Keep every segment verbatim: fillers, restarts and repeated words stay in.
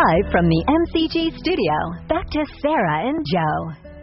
Live from the M C G studio, back to Sarah and Joe.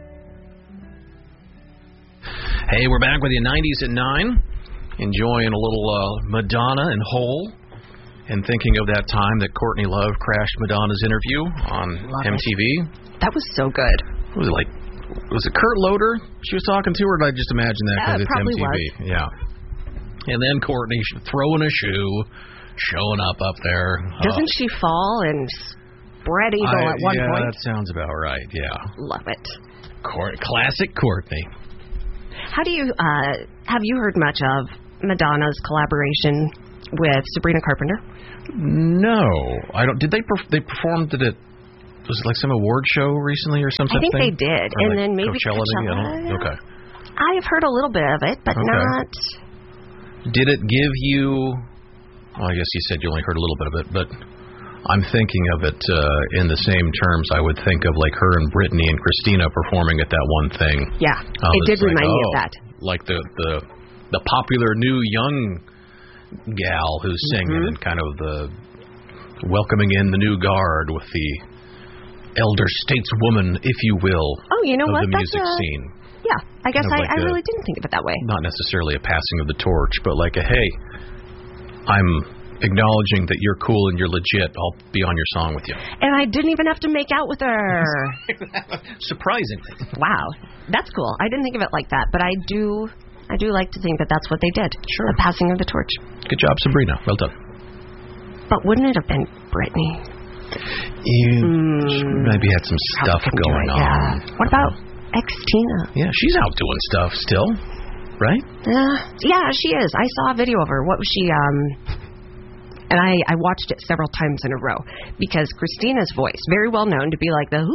Hey, we're back with you, nineties at nine, enjoying a little uh, Madonna and Hole, and thinking of that time that Courtney Love crashed Madonna's interview on Love M T V. It. That was so good. Was it like, was it Kurt Loder she was talking to, or did I just imagine that because uh, it's probably M T V? Was. Yeah. And then Courtney throwing a shoe, showing up up there. Doesn't oh. she fall and spread eagle I, at one yeah, point? that sounds about right, yeah. Love it. Court, classic Courtney. How do you, uh, have you heard much of Madonna's collaboration with Sabrina Carpenter? No. I don't. Did they, perf- they performed, did it, was it like some award show recently or something? I think thing? they did. Or and like then maybe Coachella, maybe? I don't, Coachella. okay. I've heard a little bit of it, but okay. not... Did it give you, well, I guess you said you only heard a little bit of it, but I'm thinking of it uh, in the same terms I would think of like her and Britney and Christina performing at that one thing. Yeah, uh, it did remind like, me oh, of that. Like the, the the popular new young gal who's singing mm-hmm. and kind of the welcoming in the new guard with the elder stateswoman, if you will, oh, you know of what? the music That's a, scene. Yeah, I guess kind of I, like I a, really didn't think of it that way. Not necessarily a passing of the torch, but like a, hey, I'm acknowledging that you're cool and you're legit. I'll be on your song with you. And I didn't even have to make out with her. Surprisingly. Wow, that's cool. I didn't think of it like that, but I do I do like to think that that's what they did. Sure. The passing of the torch. Good job, Sabrina. Well done. But wouldn't it have been Britney? You mm, maybe had some stuff going it, on. Yeah. What about ex-Tina? Yeah, she's out doing stuff still, right? Uh, yeah, she is. I saw a video of her. What was she, um... And I, I watched it several times in a row because Christina's voice, very well known to be like the...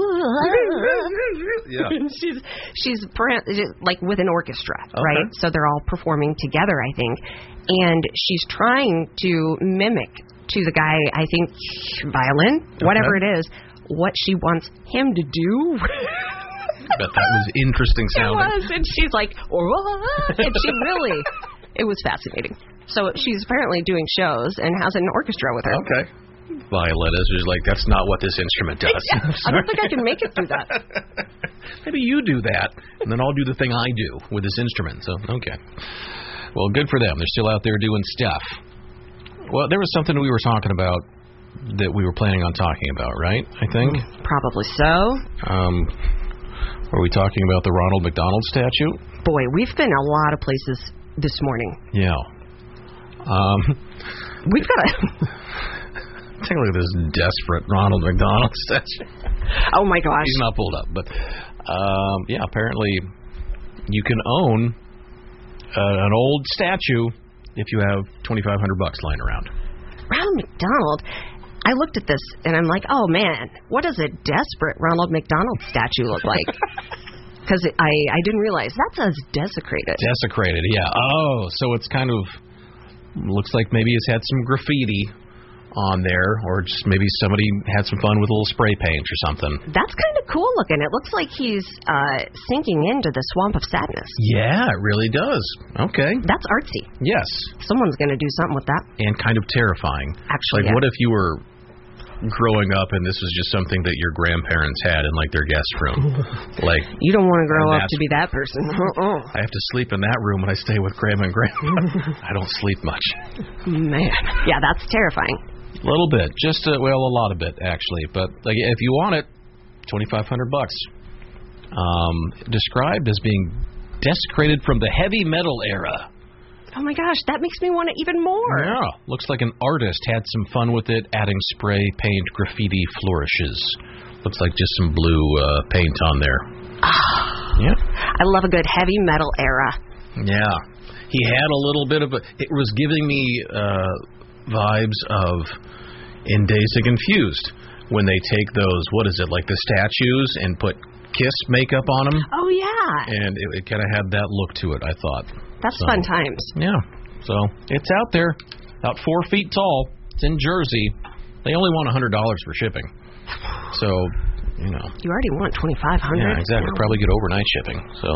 yeah. she's she's like with an orchestra, okay. right? So they're all performing together, I think. And she's trying to mimic to the guy, I think, violin, okay. whatever it is, what she wants him to do. I bet that was interesting sounding. It was, and she's like, and she really, it was fascinating. So she's apparently doing shows and has an orchestra with her. Okay. Violinist is like, that's not what this instrument does. Yeah, I don't think I can make it through that. Maybe you do that, and then I'll do the thing I do with this instrument. So, okay. Well, good for them. They're still out there doing stuff. Well, there was something we were talking about that we were planning on talking about, right? I think. Probably so. Um, were we talking about the Ronald McDonald statue? Boy, we've been a lot of places this morning. Yeah. Um, we've got a... Take a look at this desperate Ronald McDonald statue. Oh, my gosh. He's not pulled up, but um, yeah, apparently you can own uh, an old statue if you have twenty-five hundred bucks lying around. Ronald McDonald. I looked at this and I'm like, oh man, what does a desperate Ronald McDonald statue look like? Because I, I didn't realize that says desecrated. Desecrated, yeah. Oh, so it's kind of looks like maybe it's had some graffiti on there, or just maybe somebody had some fun with a little spray paint or something. That's kind of cool looking. It looks like he's uh, sinking into the swamp of sadness. Yeah, it really does. Okay. That's artsy. Yes. Someone's going to do something with that. And kind of terrifying. Actually, Like, yeah. what if you were growing up and this was just something that your grandparents had in, like, their guest room? Like, you don't want to grow up to be that person. Uh-uh. I have to sleep in that room when I stay with Grandma and Grandma. I don't sleep much. Man. Yeah, that's terrifying. A little bit, just a, well, a lot of it actually. But like, if you want it, twenty-five hundred bucks. Um, described as being desecrated from the heavy metal era. Oh my gosh, that makes me want it even more. Yeah, looks like an artist had some fun with it, adding spray, paint, graffiti flourishes. Looks like just some blue uh, paint on there. Yeah, I love a good heavy metal era. Yeah, he had a little bit of a. It was giving me. Uh, vibes of in Dazed and Confused when they take those, what is it, like the statues and put Kiss makeup on them. Oh, yeah. And it, it kind of had that look to it, I thought. That's so, fun times. Yeah. So it's out there, about four feet tall. It's in Jersey. They only want one hundred dollars for shipping. So, you know. You already want twenty-five hundred dollars. Yeah, exactly. No. Probably get overnight shipping. So,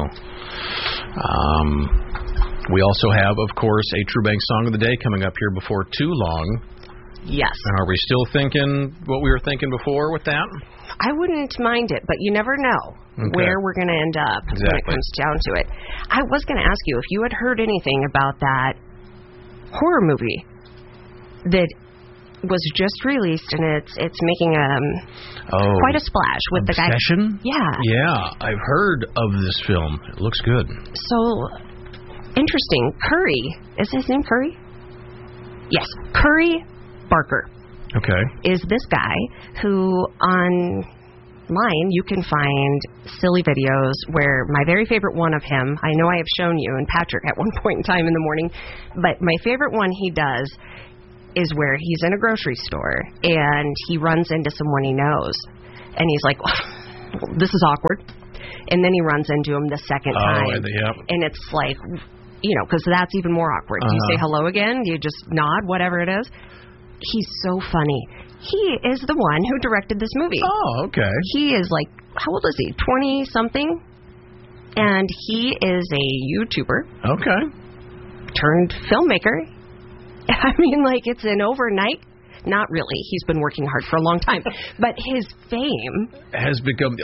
um... we also have, of course, a True Bank Song of the Day coming up here before too long. Yes. And are we still thinking what we were thinking before with that? I wouldn't mind it, but you never know okay. where we're going to end up exactly. when it comes down to it. I was going to ask you if you had heard anything about that horror movie that was just released, and it's it's making um oh, quite a splash with Obsession? the guy. Yeah. Yeah, I've heard of this film. It looks good. So interesting. Curry, is his name Curry? Yes, Curry Barker. Okay. Is this guy who online you can find silly videos where my very favorite one of him, I know I have shown you and Patrick at one point in time in the morning, but my favorite one he does is where he's in a grocery store and he runs into someone he knows and he's like, oh, this is awkward. And then he runs into him the second oh, time. And, yep. and it's like, you know, because that's even more awkward. Uh-huh. Do you say hello again? Do you just nod, whatever it is? He's so funny. He is the one who directed this movie. Oh, okay. He is like, how old is he? twenty-something? And he is a YouTuber. Okay. Turned filmmaker. I mean, like, it's an overnight. Not really. He's been working hard for a long time. But his fame has become...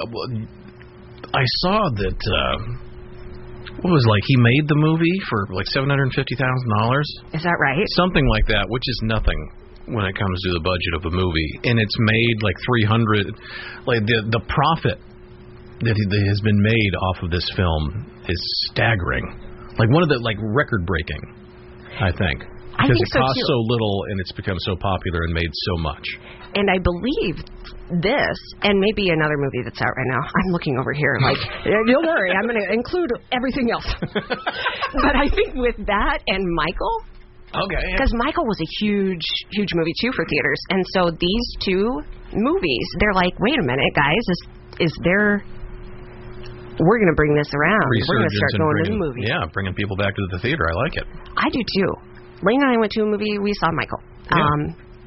I saw that... Uh, what was it, like he made the movie for like seven hundred fifty thousand dollars? Is that right? Something like that, which is nothing when it comes to the budget of a movie. And it's made like three hundred... Like, the, the profit that, he, that has been made off of this film is staggering. Like, one of the, like, record-breaking, I think. I Because think it so costs too. so little and it's become so popular and made so much. And I believe this, and maybe another movie that's out right now. I'm looking over here like, don't worry, I'm going to include everything else. But I think with that and Michael, okay, because yeah. Michael was a huge, huge movie too for theaters. And so these two movies, they're like, wait a minute, guys, is, is there... We're going to bring this around. Resurgence We're going to start going bringing, to the movie. Yeah, bringing people back to the theater. I like it. I do too. Lane and I went to a movie. We saw Michael. Yeah. Um,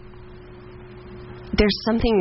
there's something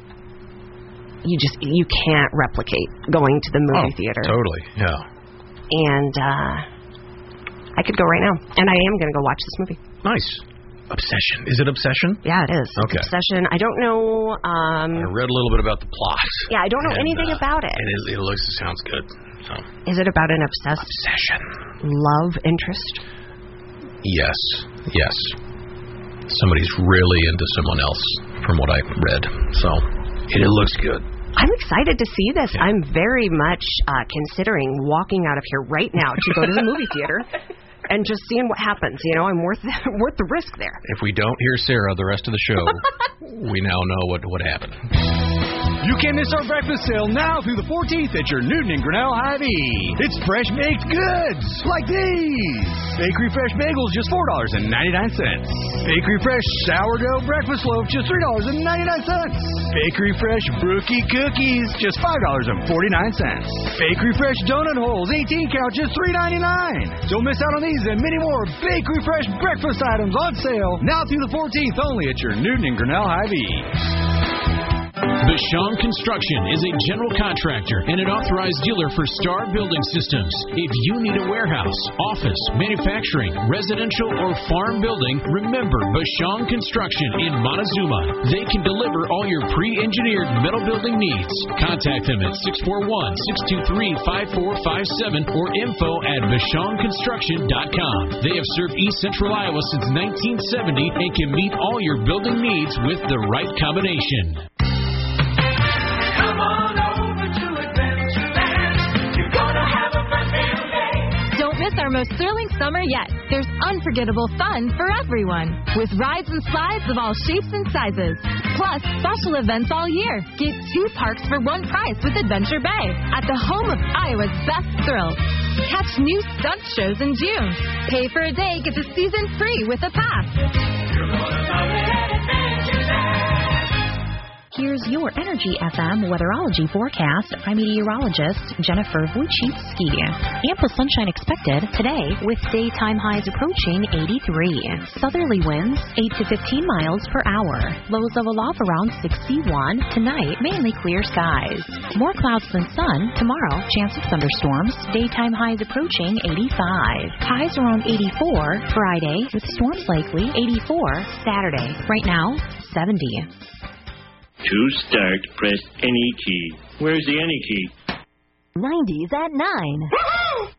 you just you can't replicate going to the movie oh, theater. Totally, yeah. And uh, I could go right now, and I am going to go watch this movie. Nice. Obsession. Is it Obsession? Yeah, it is. Okay. It's Obsession. I don't know. Um, I read a little bit about the plot. Yeah, I don't know and, anything uh, about it. And it, it looks, it sounds good. So. Is it about an obsessed obsession love interest? Yes, yes. Somebody's really into someone else, from what I read. So, and it looks good. I'm excited to see this. Yeah. I'm very much uh, considering walking out of here right now to go to the movie theater and just seeing what happens. You know, I'm worth worth the risk there. If we don't hear Sarah the rest of the show, we now know what what happened. You can't miss our breakfast sale now through the fourteenth at your Newton and Grinnell Hy-Vee. It's fresh baked goods like these. Bakery Fresh Bagels, just four dollars and ninety-nine cents. Bakery Fresh Sourdough Breakfast Loaf, just three dollars and ninety-nine cents. Bakery Fresh Brookie Cookies, just five dollars and forty-nine cents. Bakery Fresh Donut Holes, eighteen count, just three ninety-nine. Don't miss out on these and many more Bakery Fresh breakfast items on sale now through the fourteenth only at your Newton and Grinnell Hy-Vee. Basham Construction is a general contractor and an authorized dealer for Star Building Systems. If you need a warehouse, office, manufacturing, residential, or farm building, remember Basham Construction in Montezuma. They can deliver all your pre-engineered metal building needs. Contact them at six four one, six two three, five four five seven or info at basham construction dot com. They have served East Central Iowa since nineteen seventy and can meet all your building needs with the right combination. Come on over to Adventureland. You're gonna have a fun day. Don't miss our most thrilling summer yet. There's unforgettable fun for everyone, with rides and slides of all shapes and sizes. Plus, special events all year. Get two parks for one price with Adventure Bay at the home of Iowa's best thrills. Catch new stunt shows in June. Pay for a day, get the season free with a pass. You're gonna love it at Adventureland. here's your Energy F M weatherology forecast by meteorologist Jennifer Wojcicki. Ample sunshine expected today with daytime highs approaching eighty-three. Southerly winds eight to fifteen miles per hour. Lows level off around sixty-one. Tonight, mainly clear skies. More clouds than sun. Tomorrow, chance of thunderstorms. Daytime highs approaching eighty-five. Highs around eighty-four. Friday with storms likely. eighty-four. Saturday. Right now, seventy. To start, press any key. Where's the any key? nineties at nine.